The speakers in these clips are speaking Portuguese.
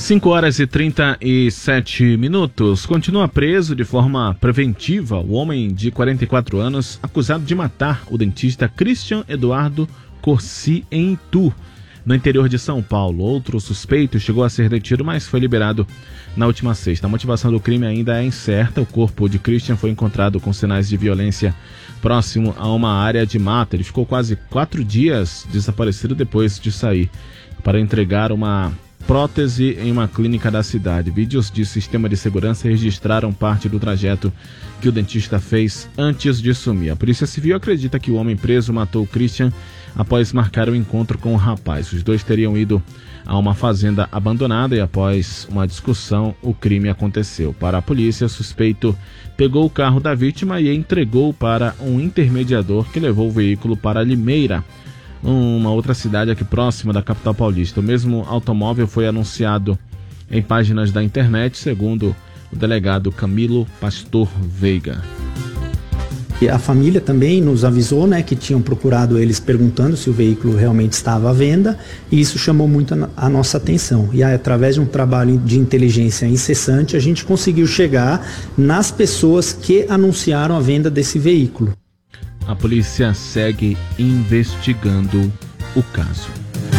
5h37. Continua preso de forma preventiva o homem de 44 anos acusado de matar o dentista Christian Eduardo Corsi em Itu, no interior de São Paulo. Outro suspeito chegou a ser detido, mas foi liberado na última sexta. A motivação do crime ainda é incerta. O corpo de Christian foi encontrado com sinais de violência próximo a uma área de mata. Ele ficou quase 4 dias desaparecido depois de sair para entregar uma prótese em uma clínica da cidade. Vídeos de sistema de segurança registraram parte do trajeto que o dentista fez antes de sumir. A Polícia Civil acredita que o homem preso matou o Christian após marcar o encontro com o rapaz. Os dois teriam ido a uma fazenda abandonada e após uma discussão o crime aconteceu. Para a polícia, o suspeito pegou o carro da vítima e entregou para um intermediador que levou o veículo para Limeira, uma outra cidade aqui próxima da capital paulista. O mesmo automóvel foi anunciado em páginas da internet, segundo o delegado Camilo Pastor Veiga. E a família também nos avisou, né, que tinham procurado eles perguntando se o veículo realmente estava à venda, e isso chamou muito a nossa atenção. E aí, através de um trabalho de inteligência incessante, a gente conseguiu chegar nas pessoas que anunciaram a venda desse veículo. A polícia segue investigando o caso.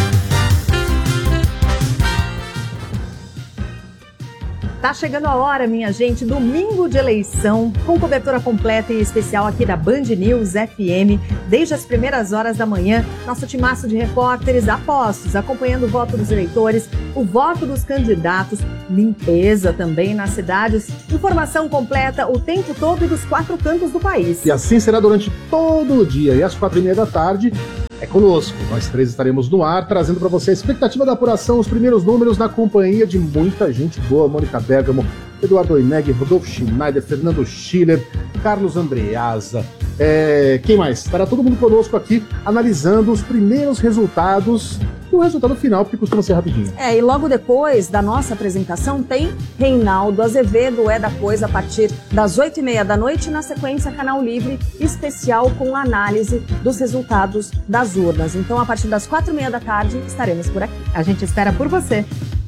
Tá chegando a hora, minha gente, domingo de eleição, com cobertura completa e especial aqui da Band News FM, desde as primeiras horas da manhã, nosso timaço de repórteres apostos, acompanhando o voto dos eleitores, o voto dos candidatos, limpeza também nas cidades, informação completa o tempo todo e dos 4 cantos do país. E assim será durante todo o dia, e às 4h30 da tarde, é conosco. Nós 3 estaremos no ar, trazendo para você a expectativa da apuração, os primeiros números na companhia de muita gente boa. Mônica Bergamo, Eduardo Oineg, Rodolfo Schneider, Fernando Schiller, Carlos Andreasa. Quem mais? Estará todo mundo conosco aqui, analisando os primeiros resultados e o resultado final, porque costuma ser rapidinho. E logo depois da nossa apresentação tem Reinaldo Azevedo, É da Coisa, a partir das 8h30 da noite, na sequência Canal Livre, especial com análise dos resultados das urnas. Então, a partir das 4h30 da tarde, estaremos por aqui. A gente espera por você.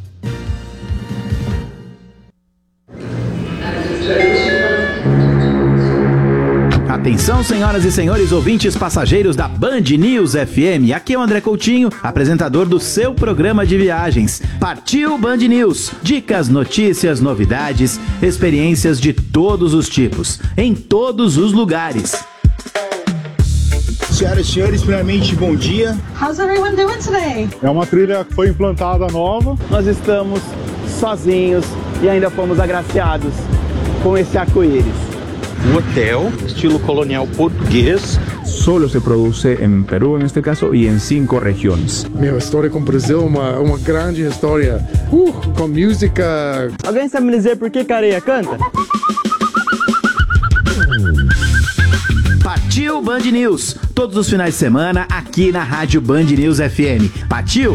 Atenção, senhoras e senhores ouvintes passageiros da Band News FM. Aqui é o André Coutinho, apresentador do seu programa de viagens. Partiu Band News. Dicas, notícias, novidades, experiências de todos os tipos, em todos os lugares. Senhoras e senhores, primeiramente, bom dia. How's everyone doing today? É uma trilha que foi implantada nova. Nós estamos sozinhos e ainda fomos agraciados com esse arco-íris. Um hotel, estilo colonial português. Solo se produce em Peru, neste caso, e em 5 regiões. Meu, a história com o Brasil é uma grande história. Com música. Alguém sabe me dizer por que Careia canta? Partiu Band News. Todos os finais de semana, aqui na Rádio Band News FM. Partiu?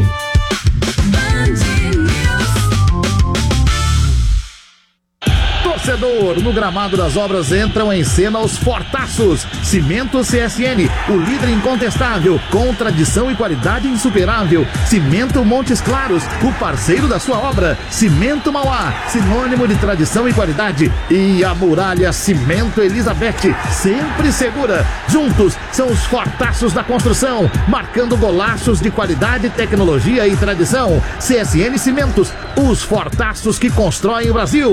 Torcedor, no gramado das obras entram em cena os fortaços. Cimento CSN, o líder incontestável, com tradição e qualidade insuperável. Cimento Montes Claros, o parceiro da sua obra. Cimento Mauá, sinônimo de tradição e qualidade. E a Muralha Cimento Elizabeth, sempre segura. Juntos, são os fortaços da construção, marcando golaços de qualidade, tecnologia e tradição. CSN Cimentos, os fortaços que constroem o Brasil.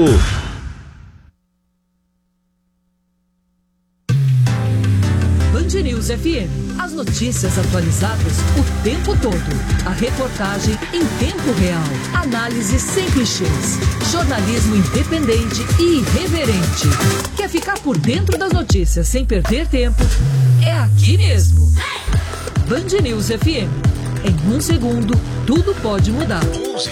Band News FM. As notícias atualizadas o tempo todo. A reportagem em tempo real. Análise sem clichês. Jornalismo independente e irreverente. Quer ficar por dentro das notícias sem perder tempo? É aqui mesmo. Band News FM. Em 1 segundo, tudo pode mudar.